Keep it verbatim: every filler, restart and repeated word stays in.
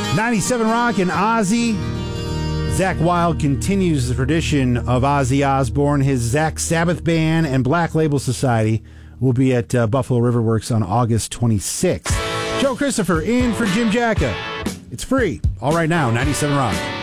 ninety-seven Rock and Ozzy. Zakk Wylde continues the tradition of Ozzy Osbourne. His Zakk Sabbath Band and Black Label Society will be at uh, Buffalo River Works on August twenty-sixth. Joe Christopher in for Jim Jacka. It's free. All right now, ninety-seven Rock.